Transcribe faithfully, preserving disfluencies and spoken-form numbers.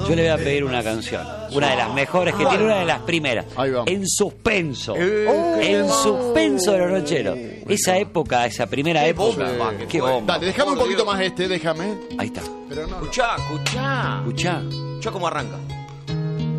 Yo le voy a pedir una canción. Una de las mejores que tiene, una de las primeras. Ahí vamos. En suspenso. Eh, En suspenso de los nocheros. Esa época, esa primera Qué época. bomba, que Qué fue. bomba. Dale, déjame un Por poquito Dios. más este, déjame. Ahí está. Pero no, no. Escuchá, escuchá. Escuchá. Escuchá cómo arranca.